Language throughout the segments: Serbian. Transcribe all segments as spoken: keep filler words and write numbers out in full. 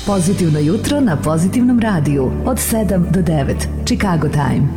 Pozitivno jutro na Pozitivnom radiju od sedam do devet. Chicago Time.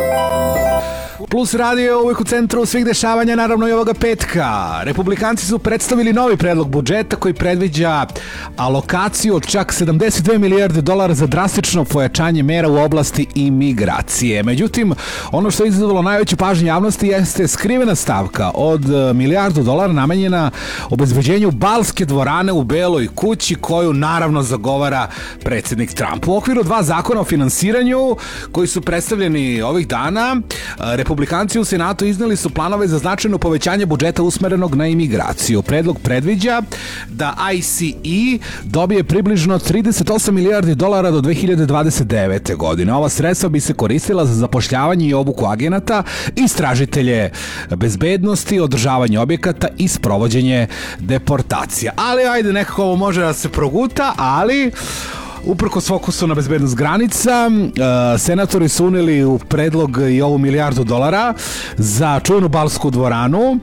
Plus radio uvijek u centru svih dešavanja, naravno i ovoga petka. Republikanci su predstavili novi predlog budžeta koji predviđa alokaciju od čak sedamdeset dve milijarde dolara za drastično pojačanje mera u oblasti imigracije. Međutim, ono što je izazvalo najveću pažnju javnosti jeste skrivena stavka od milijardu dolara namenjena obezbeđenju balske dvorane u Beloj kući, koju naravno zagovara predsjednik Trump. U okviru dva zakona o finansiranju koji su predstavljeni ovih dana, Republikanci u Senatu izneli su planove za značajno povećanje budžeta usmerenog na imigraciju. Predlog predviđa da I C E dobije približno trideset osam milijardi dolara do dve hiljade dvadeset devete. godine. Ova sredstva bi se koristila za zapošljavanje i obuku agenata, istražitelje bezbednosti, održavanje objekata i sprovođenje deportacija. Ali ajde, nekako ovo može da se proguta, ali uprkos fokusu na bezbednost granica, senatori su uneli u predlog i ovu milijardu dolara za čuvenu balsku dvoranu,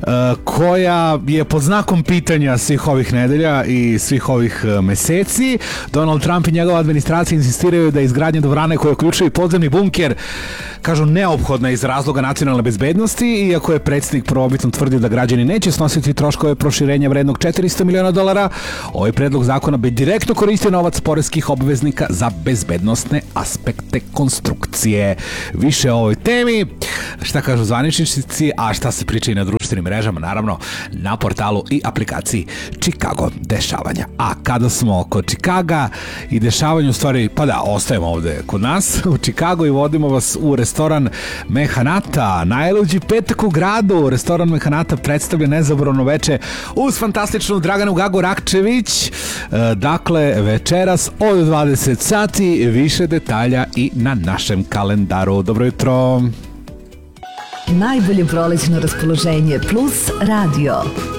koja je pod znakom pitanja svih ovih nedelja i svih ovih meseci. Donald Trump i njegova administracija insistiraju da izgradnja dvorane koja uključuje i podzemni bunker, kažu, neophodna iz razloga nacionalne bezbednosti, iako je predsjednik prvobitno tvrdio da građani neće snositi troškove proširenja vrednog četiristo miliona dolara. Ovaj predlog zakona bi direktno koristio novac poreskih obveznika za bezbednostne aspekte konstrukcije. Više o ovoj temi, šta kažu zvaničnici, a šta se priča i na društvenim mrežama, naravno na portalu i aplikaciji Chicago dešavanja. A kada smo kod Chicaga i dešavanja, u stvari, pa da, ostajemo ovde kod nas u Chicago i vodimo vas u restoran Mehanata, najluđi petak u gradu. Restoran Mehanata predstavlja nezaboravno veče uz fantastičnu Draganu Gagu Rakčević. Dakle, večeras od dvadeset sati, više detalja i na našem kalendaru. Dobro jutro. Najbolje prolećno raspoloženje plus radio.